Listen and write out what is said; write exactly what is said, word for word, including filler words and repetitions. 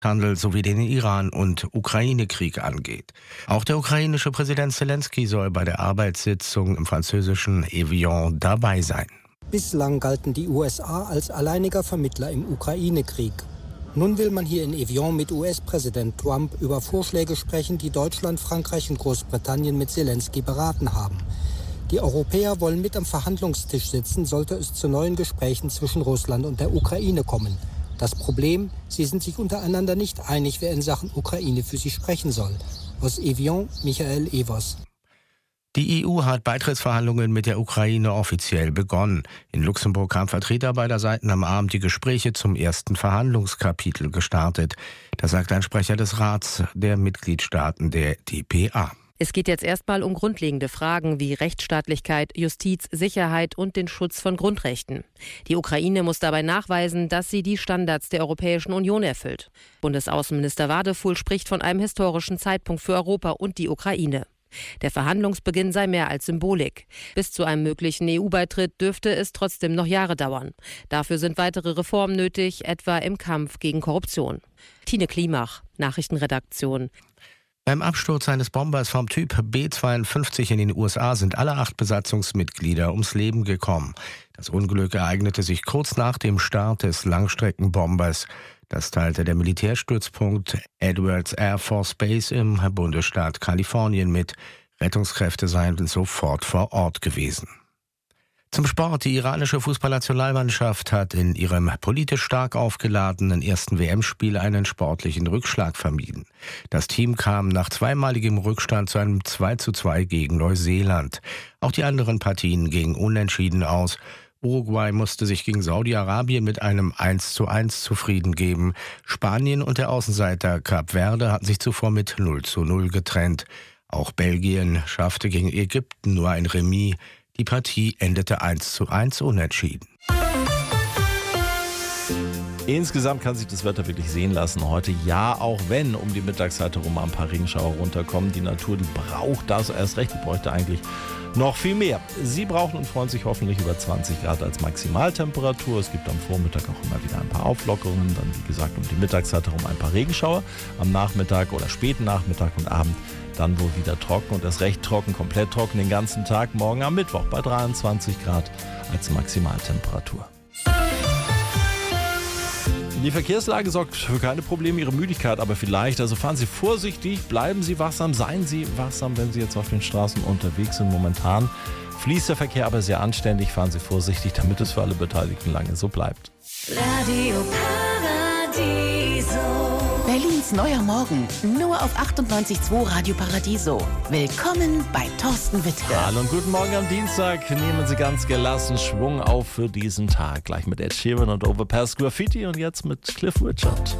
Handel sowie den Iran- und Ukraine-Krieg angeht. Auch der ukrainische Präsident Zelensky soll bei der Arbeitssitzung im französischen Evian dabei sein. Bislang galten die U S A als alleiniger Vermittler im Ukraine-Krieg. Nun will man hier in Evian mit U S-Präsident Trump über Vorschläge sprechen, die Deutschland, Frankreich und Großbritannien mit Zelensky beraten haben. Die Europäer wollen mit am Verhandlungstisch sitzen, sollte es zu neuen Gesprächen zwischen Russland und der Ukraine kommen. Das Problem, sie sind sich untereinander nicht einig, wer in Sachen Ukraine für sie sprechen soll. Aus Evian, Michael Evers. Die E U hat Beitrittsverhandlungen mit der Ukraine offiziell begonnen. In Luxemburg haben Vertreter beider Seiten am Abend die Gespräche zum ersten Verhandlungskapitel gestartet. Das sagt ein Sprecher des Rats der Mitgliedstaaten der D P A. Es geht jetzt erstmal um grundlegende Fragen wie Rechtsstaatlichkeit, Justiz, Sicherheit und den Schutz von Grundrechten. Die Ukraine muss dabei nachweisen, dass sie die Standards der Europäischen Union erfüllt. Bundesaußenminister Wadefuhl spricht von einem historischen Zeitpunkt für Europa und die Ukraine. Der Verhandlungsbeginn sei mehr als Symbolik. Bis zu einem möglichen E U-Beitritt dürfte es trotzdem noch Jahre dauern. Dafür sind weitere Reformen nötig, etwa im Kampf gegen Korruption. Tine Klimach, Nachrichtenredaktion. Beim Absturz eines Bombers vom Typ B zweiundfünfzig in den U S A sind alle acht Besatzungsmitglieder ums Leben gekommen. Das Unglück ereignete sich kurz nach dem Start des Langstreckenbombers. Das teilte der Militärstützpunkt Edwards Air Force Base im Bundesstaat Kalifornien mit. Rettungskräfte seien sofort vor Ort gewesen. Zum Sport. Die iranische Fußballnationalmannschaft hat in ihrem politisch stark aufgeladenen ersten W M-Spiel einen sportlichen Rückschlag vermieden. Das Team kam nach zweimaligem Rückstand zu einem zwei zu zwei gegen Neuseeland. Auch die anderen Partien gingen unentschieden aus. Uruguay musste sich gegen Saudi-Arabien mit einem eins zu eins zufrieden geben. Spanien und der Außenseiter Kap Verde hatten sich zuvor mit null zu null getrennt. Auch Belgien schaffte gegen Ägypten nur ein Remis. Die Partie endete eins zu eins unentschieden. Insgesamt kann sich das Wetter wirklich sehen lassen heute. Ja, auch wenn um die Mittagszeit herum ein paar Regenschauer runterkommen. Die Natur, die braucht das erst recht. Die bräuchte eigentlich noch viel mehr. Sie brauchen und freuen sich hoffentlich über zwanzig Grad als Maximaltemperatur. Es gibt am Vormittag auch immer wieder ein paar Auflockerungen. Dann, wie gesagt, um die Mittagszeit herum ein paar Regenschauer. Am Nachmittag oder späten Nachmittag und Abend dann wohl wieder trocken und das recht trocken, komplett trocken den ganzen Tag. Morgen am Mittwoch bei dreiundzwanzig Grad als Maximaltemperatur. Die Verkehrslage sorgt für keine Probleme, Ihre Müdigkeit aber vielleicht. Also fahren Sie vorsichtig, bleiben Sie wachsam, seien Sie wachsam, wenn Sie jetzt auf den Straßen unterwegs sind. Momentan fließt der Verkehr aber sehr anständig. Fahren Sie vorsichtig, damit es für alle Beteiligten lange so bleibt. Radio Paradiso. Berlins neuer Morgen, nur auf achtundneunzig Komma zwei Radio Paradiso. Willkommen bei Thorsten Wittke. Hallo und guten Morgen am Dienstag. Nehmen Sie ganz gelassen Schwung auf für diesen Tag. Gleich mit Ed Sheeran und Overpass Graffiti und jetzt mit Cliff Richard.